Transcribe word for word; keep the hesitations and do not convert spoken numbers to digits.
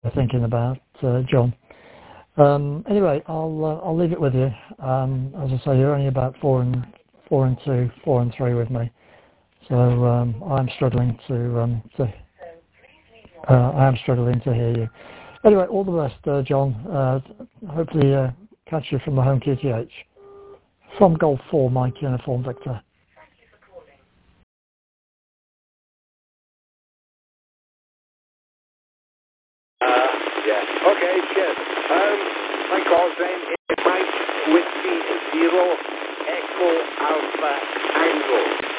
thinking about, uh, John. Um, anyway, I'll uh, I'll leave it with you. Um, as I say, you're only about four and four and two, four and three with me, so um, I'm struggling to um, to uh, I am struggling to hear you. Anyway, all the best, uh, John. Uh, hopefully, uh, catch you from the home Q T H from Golf Four, Mike Uniform Victor. Uh, yeah. Okay, cheers. Um, my call's name is Mike Whiskey Zero Echo Alpha Tango.